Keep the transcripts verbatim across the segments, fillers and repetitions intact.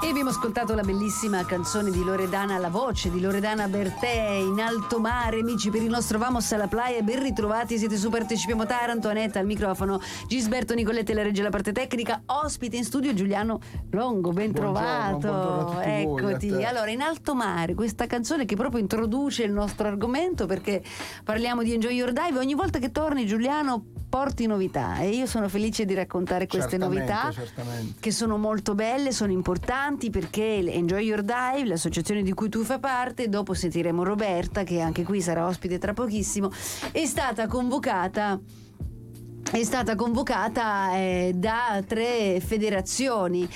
E abbiamo ascoltato la bellissima canzone di Loredana, la voce di Loredana Bertè, In alto mare. Amici, per il nostro Vamos alla Playa, ben ritrovati, siete su Partecipiamo Taranto. Anetta al microfono, Gisberto Nicoletti la regia, la parte tecnica, ospite in studio Giuliano Longo, ben Buongiorno, trovato. buongiorno a tutti Eccoti. voi, a allora, In alto mare, questa canzone che proprio introduce il nostro argomento, perché parliamo di Enjoy Your Dive. Ogni volta che torni, Giuliano, porti novità, e io sono felice di raccontare queste certamente, novità certamente. che sono molto belle, sono importanti, perché Enjoy Your Dive, l'associazione di cui tu fai parte, dopo sentiremo Roberta che anche qui sarà ospite tra pochissimo, è stata convocata è stata convocata eh, da tre federazioni,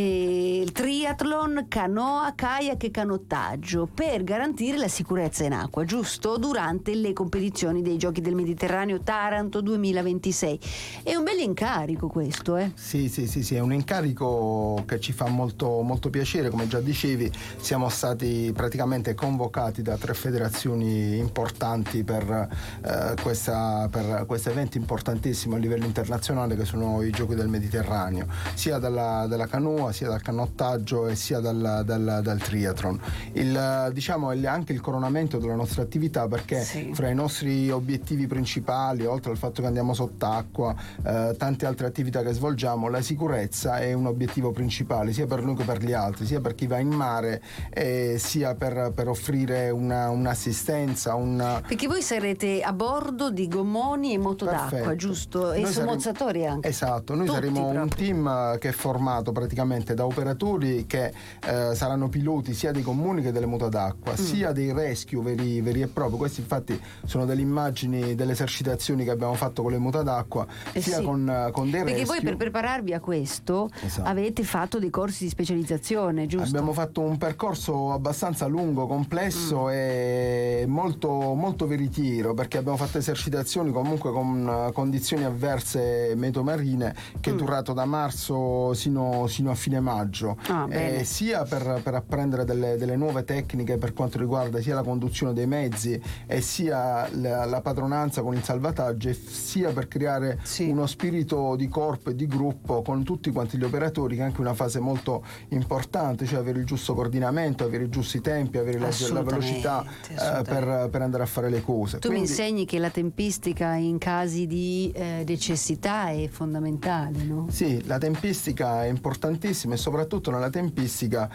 eh, il triathlon, canoa, kayak e canottaggio, per garantire la sicurezza in acqua, giusto? Durante le competizioni dei Giochi del Mediterraneo Taranto duemilaventisei. È un bel incarico questo, eh? Sì, sì, sì, sì, è un incarico che ci fa molto, molto piacere. Come già dicevi, siamo stati praticamente convocati da tre federazioni importanti per, eh, questa, per questo evento importantissimo a livello internazionale, che sono i Giochi del Mediterraneo, sia dalla, dalla canoa, sia dal canottaggio e sia dal, dal, dal triathlon. Il, diciamo, è anche il coronamento della nostra attività, perché sì, fra i nostri obiettivi principali, oltre al fatto che andiamo sott'acqua, eh, tante altre attività che svolgiamo, la sicurezza è un obiettivo principale, sia per noi che per gli altri, sia per chi va in mare, eh, sia per, per offrire una, un'assistenza, una... Perché voi sarete a bordo di gommoni e moto Perfetto. d'acqua, giusto? E Noi sommozzatori saremo, anche. esatto, noi Tutti saremo proprio. un team che è formato praticamente da operatori che eh, saranno piloti sia dei gommoni che delle moto d'acqua, mm. sia dei rescue veri, veri e propri. Questi infatti sono delle immagini delle esercitazioni che abbiamo fatto con le moto d'acqua, eh sia sì. con, con dei Perché rescue. voi, per prepararvi a questo, esatto, avete fatto dei corsi di specializzazione, giusto? Abbiamo fatto un percorso abbastanza lungo, complesso mm. e molto, molto veritiero, perché abbiamo fatto esercitazioni comunque con condizioni avverse metomarine, che è mm. durato da marzo sino, sino a fine maggio, ah, eh, sia per, per apprendere delle, delle nuove tecniche per quanto riguarda sia la conduzione dei mezzi e sia la, la padronanza con il salvataggio, e sia per creare sì. uno spirito di corpo e di gruppo con tutti quanti gli operatori, che è anche una fase molto importante, cioè avere il giusto coordinamento, avere i giusti tempi, avere la, la velocità eh, per, per andare a fare le cose. Tu Quindi, mi insegni che la tempistica in casi di eh, necessità è fondamentale, no? Sì, la tempistica è importantissima, e soprattutto nella tempistica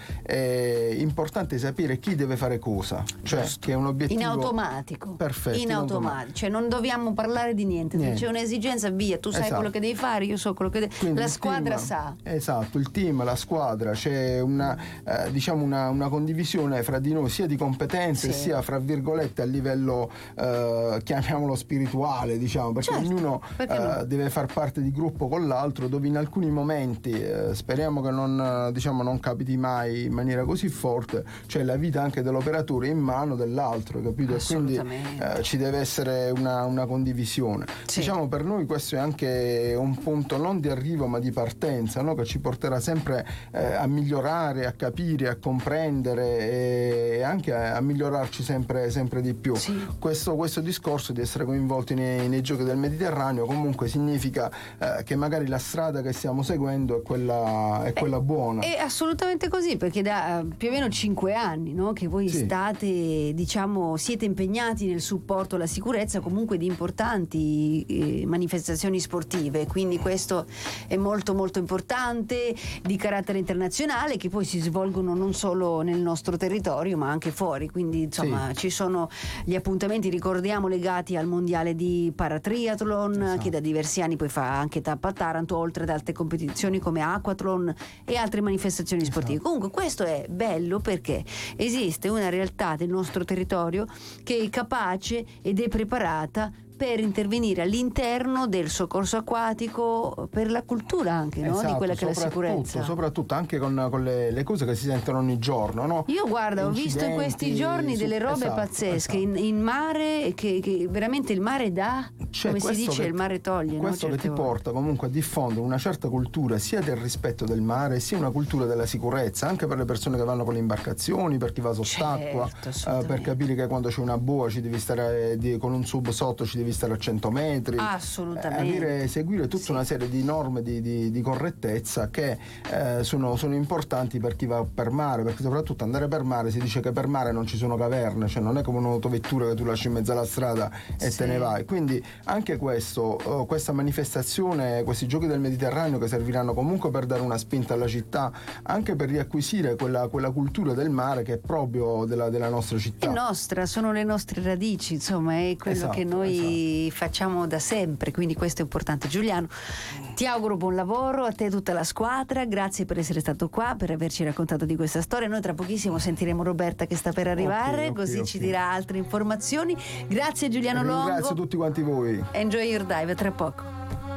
è importante sapere chi deve fare cosa, cioè Giusto. che è un obiettivo in automatico. Perfetto. In, in automatico, automatico, cioè non dobbiamo parlare di niente. niente. Se c'è un'esigenza, via, tu sai esatto. quello che devi fare, io so quello che devi fare. La squadra team, sa. Esatto, il team, la squadra, c'è una eh, diciamo una, una condivisione fra di noi, sia di competenze, sì. sia fra virgolette a livello eh, chiamiamolo spirituale, diciamo, perché certo, ognuno perché eh, no? deve far parte di gruppo con l'altro, dove in alcuni momenti eh, speriamo che non diciamo non capiti mai in maniera così forte, cioè la vita anche dell'operatore in mano dell'altro, capito? E quindi eh, ci deve essere una, una condivisione. Sì. Diciamo, per noi questo è anche un punto non di arrivo ma di partenza, no? Che ci porterà sempre eh, a migliorare, a capire, a comprendere e anche a, a migliorarci sempre, sempre di più. Sì. Questo, questo discorso di essere coinvolti nei, nei Giochi del Mediterraneo comunque significa eh, che magari la strada che stiamo seguendo è quella, è quella Beh, buona. È assolutamente così, perché da uh, più o meno cinque anni, no? Che voi sì. state, diciamo, siete impegnati nel supporto alla sicurezza comunque di importanti eh, manifestazioni sportive, quindi questo è molto molto importante, di carattere internazionale, che poi si svolgono non solo nel nostro territorio ma anche fuori, quindi insomma sì. ci sono gli appuntamenti, ricordiamo, legati al mondiale di paratriathlon, esatto. che da diversi anni poi fa anche tappa a Taranto, oltre ad altre competizioni come aquathlon e altre manifestazioni sportive. Esatto. Comunque questo è bello, perché esiste una realtà del nostro territorio che è capace ed è preparata per intervenire all'interno del soccorso acquatico, per la cultura anche, no? Esatto, di quella che è la sicurezza. Soprattutto anche con, con le, le cose che si sentono ogni giorno, no? Io guarda, Incidenti, ho visto in questi giorni delle robe esatto, pazzesche esatto. In, in mare, che, che veramente il mare dà, cioè, come si dice, che, il mare toglie. Questo no? che ti volte. porta comunque a diffondere una certa cultura sia del rispetto del mare, sia una cultura della sicurezza, anche per le persone che vanno con le imbarcazioni, per chi va sott'acqua, certo, eh, per capire che quando c'è una boa ci devi stare di, con un sub sotto, ci devi vista da cento metri. Assolutamente. Eh, avere, seguire tutta sì. una serie di norme di, di, di correttezza che eh, sono, sono importanti per chi va per mare, perché soprattutto andare per mare, si dice che per mare non ci sono caverne, cioè non è come un'autovettura che tu lasci in mezzo alla strada e sì. te ne vai. Quindi anche questo, oh, questa manifestazione, questi giochi del Mediterraneo che serviranno comunque per dare una spinta alla città, anche per riacquisire quella, quella cultura del mare che è proprio della, della nostra città. È nostra, sono le nostre radici, insomma, è quello esatto, che noi esatto. facciamo da sempre, quindi questo è importante. Giuliano, ti auguro buon lavoro, a te e tutta la squadra, grazie per essere stato qua, per averci raccontato di questa storia. Noi tra pochissimo sentiremo Roberta che sta per arrivare, okay, okay, così okay. ci dirà altre informazioni. Grazie Giuliano Longo. Grazie a tutti quanti voi. Enjoy your dive, tra poco.